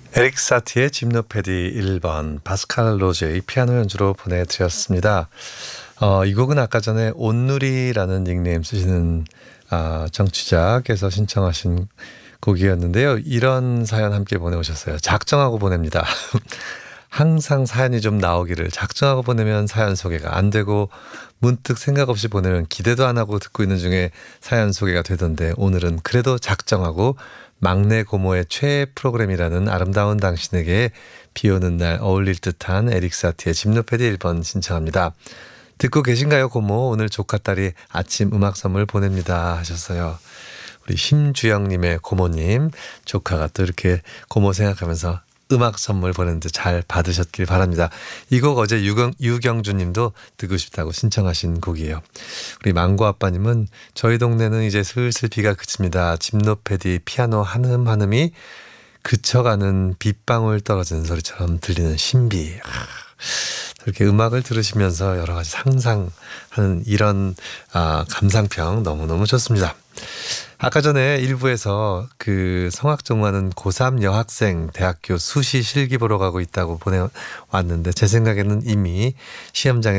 에릭 사티의 짐노패디 1번, 파스칼 로제의 피아노 연주로 보내드렸습니다. 이 곡은 아까 전에 온누리라는 닉네임 쓰시는 정취자께서 신청하신 곡이었는데요. 이런 사연 함께 보내오셨어요. 작정하고 보냅니다. 항상 사연이 좀 나오기를. 작정하고 보내면 사연 소개가 안 되고 문득 생각 없이 보내면 기대도 안 하고 듣고 있는 중에 사연 소개가 되던데, 오늘은 그래도 작정하고 막내 고모의 최애 프로그램이라는 아름다운 당신에게 비오는 날 어울릴 듯한 에릭 사티의 짐노패디 1번 신청합니다. 듣고 계신가요, 고모? 오늘 조카 딸이 아침 음악 선물 보냅니다 하셨어요. 우리 심주영님의 고모님, 조카가 또 이렇게 고모 생각하면서 음악 선물 보냈는데 잘 받으셨길 바랍니다. 이 곡 어제 유경주님도 듣고 싶다고 신청하신 곡이에요. 우리 망고 아빠님은 저희 동네는 이제 슬슬 비가 그칩니다. 짐노패디 피아노 한음한음이 그쳐가는 빗방울 떨어지는 소리처럼 들리는 신비. 이렇게 음악을 들으시면서 여러 가지 상상하는 이런 감상평 너무너무 좋습니다. 아까 전에 일부에서 그 성악전공하는 고3 여학생 대학교 수시 실기 보러 가고 있다고 보내왔는데, 제 생각에는 이미 시험장에